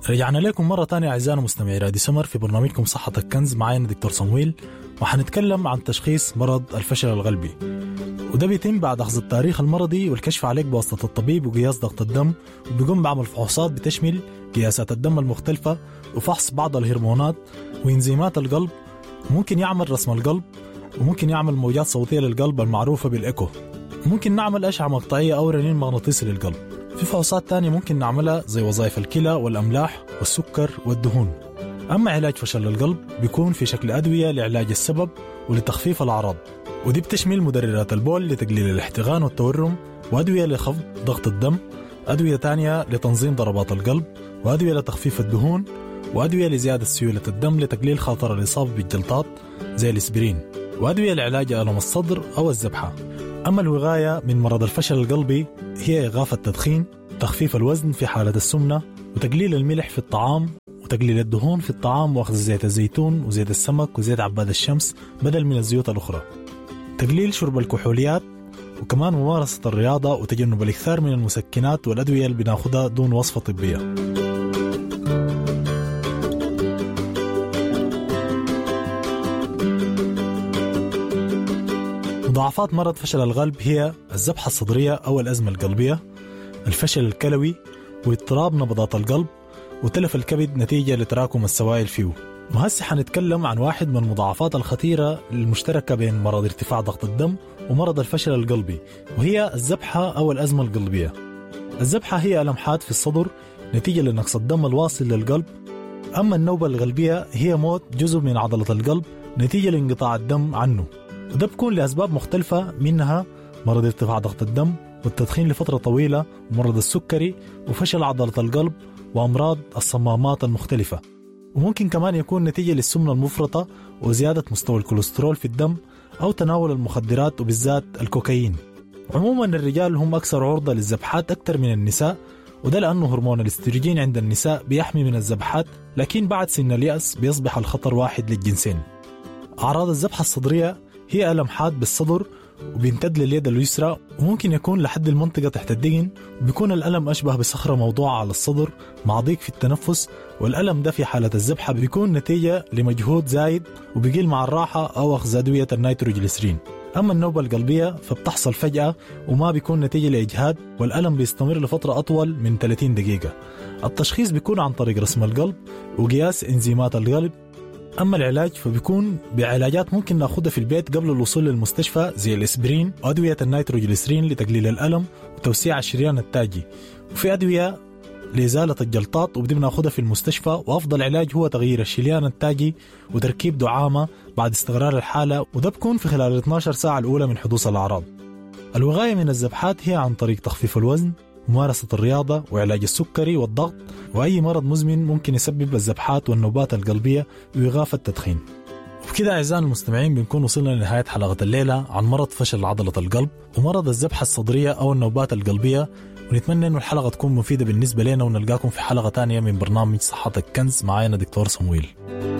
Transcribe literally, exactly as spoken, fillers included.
رجعنا لكم مرة تانية أعزائنا مستمعي راديو سمر في برنامجكم صحة الكنز. معانا دكتور صمويل، وحنتكلم عن تشخيص مرض الفشل القلبي، وده بيتم بعد أخذ التاريخ المرضي والكشف عليك بواسطة الطبيب وقياس ضغط الدم، وبيقوم بعمل فحوصات بتشمل قياسات الدم المختلفة وفحص بعض الهرمونات وإنزيمات القلب. ممكن يعمل رسم القلب، وممكن يعمل موجات صوتية للقلب المعروفة بالإيكو. ممكن نعمل أشعة مقطعية أو رنين مغناطيسي للقلب. في فحوصات تانية ممكن نعملها زي وظائف الكلى والأملاح والسكر والدهون. أما علاج فشل القلب بيكون في شكل أدوية لعلاج السبب ولتخفيف الأعراض، ودي بتشمل مدررات البول لتقليل الاحتقان والتورم، وأدوية لخفض ضغط الدم، أدوية تانية لتنظيم ضربات القلب، وأدوية لتخفيف الدهون، وأدوية لزيادة سيولة الدم لتقليل خطر الإصابة بالجلطات زي الإسبرين، وأدوية لعلاج ألم الصدر أو الذبحة. أما الوقاية من مرض الفشل القلبي هي إيقاف التدخين، تخفيف الوزن في حالة السمنة، وتقليل الملح في الطعام، وتقليل الدهون في الطعام، وأخذ زيت الزيتون وزيت السمك وزيت عباد الشمس بدل من الزيوت الأخرى، تقليل شرب الكحوليات، وكمان ممارسة الرياضة وتجنب الإكثار من المسكنات والأدوية اللي بناخدها دون وصفة طبية. مضاعفات مرض فشل القلب هي الذبحة الصدرية أو الأزمة القلبية، الفشل الكلوي، واضطراب نبضات القلب، وتلف الكبد نتيجة لتراكم السوائل فيه. وهسه حنتكلم عن واحد من المضاعفات الخطيرة المشتركة بين مرض ارتفاع ضغط الدم ومرض الفشل القلبي، وهي الذبحة أو الأزمة القلبية. الذبحة هي ألمحات في الصدر نتيجة لنقص الدم الواصل للقلب. أما النوبة القلبية هي موت جزء من عضلة القلب نتيجة لانقطاع الدم عنه، وده بيكون لأسباب مختلفة، منها مرض ارتفاع ضغط الدم والتدخين لفترة طويلة ومرض السكري وفشل عضلة القلب وأمراض الصمامات المختلفة. وممكن كمان يكون نتيجة للسمنة المفرطة وزيادة مستوى الكوليسترول في الدم أو تناول المخدرات وبالذات الكوكايين. عموما الرجال هم أكثر عرضة للذبحات أكثر من النساء، وده لأنه هرمون الاستروجين عند النساء بيحمي من الذبحات، لكن بعد سن اليأس بيصبح الخطر واحد للجنسين. أعراض الذبحة الصدرية هي ألمحات بالصدر وبيمتد لليد اليسرى، وممكن يكون لحد المنطقة تحت الدقن، وبيكون الألم أشبه بصخرة موضوعة على الصدر مع ضيق في التنفس. والألم ده في حالة الذبحة بيكون نتيجة لمجهود زايد وبيقل مع الراحة أو أخذ أدوية النيتروجليسرين. أما النوبة القلبية فبتحصل فجأة وما بيكون نتيجة لإجهاد، والألم بيستمر لفترة أطول من ثلاثين دقيقة. التشخيص بيكون عن طريق رسم القلب وقياس إنزيمات القلب. أما العلاج فبيكون بعلاجات ممكن نأخذها في البيت قبل الوصول للمستشفى زي الإسبرين وأدوية النيتروجليسرين لتقليل الألم وتوسيع الشريان التاجي، وفي أدوية لإزالة الجلطات وبدي بناخذها في المستشفى. وأفضل علاج هو تغيير الشريان التاجي وتركيب دعامة بعد استقرار الحالة، وده بكون في خلال اثنتي عشرة ساعة الأولى من حدوث الأعراض. الوقاية من الذبحات هي عن طريق تخفيف الوزن، ممارسة الرياضة، وعلاج السكري والضغط، وأي مرض مزمن ممكن يسبب الذبحات والنوبات القلبية، وإيقاف التدخين. وبكده أعزائنا المستمعين بنكون وصلنا لنهاية حلقة الليلة عن مرض فشل عضلة القلب ومرض الذبحة الصدرية أو النوبات القلبية، ونتمنى أن الحلقة تكون مفيدة بالنسبة لنا، ونلقاكم في حلقة تانية من برنامج صحة الكنز. معانا دكتور صمويل.